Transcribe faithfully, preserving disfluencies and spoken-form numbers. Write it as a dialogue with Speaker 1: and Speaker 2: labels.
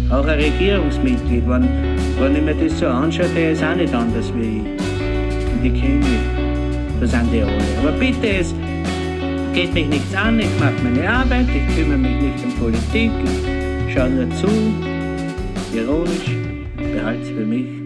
Speaker 1: Auch ein Regierungsmitglied, wenn, wenn ich mir das so anschaue, der ist auch nicht anders wie ich. Und ich kenne mich. Das sind die alle. Aber bitte, es geht mich nichts an, ich mache meine Arbeit, ich kümmere mich nicht um Politik, ich schaue nur zu, ironisch, behalte es für mich.